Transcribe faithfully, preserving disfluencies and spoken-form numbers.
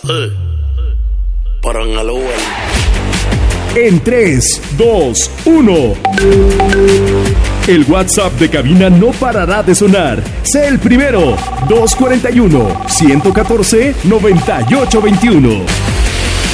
Eh. Parangalúa. En tres, dos, uno. El WhatsApp de cabina no parará de sonar. Sé el primero. dos cuatro uno, uno uno cuatro, nueve ocho dos uno.